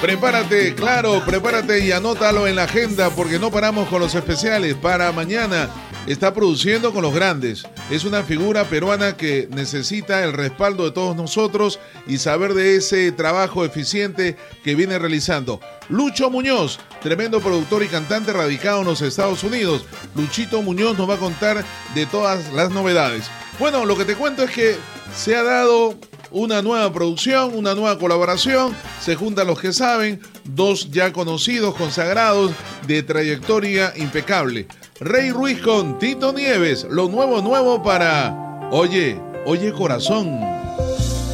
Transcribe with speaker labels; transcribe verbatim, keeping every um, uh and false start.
Speaker 1: Prepárate, claro, prepárate y anótalo en la agenda porque no paramos con los especiales. Para mañana está produciendo con los grandes. Es una figura peruana que necesita el respaldo de todos nosotros y saber de ese trabajo eficiente que viene realizando. Lucho Muñoz, tremendo productor y cantante radicado en los Estados Unidos. Luchito Muñoz nos va a contar de todas las novedades. Bueno, lo que te cuento es que se ha dado una nueva producción, una nueva colaboración, se juntan los que saben, dos ya conocidos, consagrados, de trayectoria impecable. Rey Ruiz con Tito Nieves, lo nuevo nuevo para Oye, Oye Corazón.